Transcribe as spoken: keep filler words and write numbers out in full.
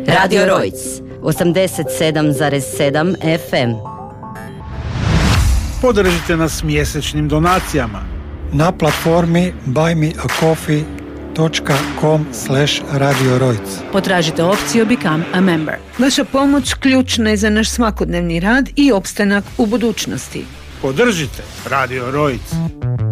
Radio Rojc, osamdeset sedam zarez sedam F M. Podržite nas mjesečnim donacijama na platformi buymeacoffee dot com slash Radio Rojc. Potražite opciju Become a Member. Vaša pomoć ključna je za naš svakodnevni rad i opstanak u budućnosti. Podržite Radio Rojc.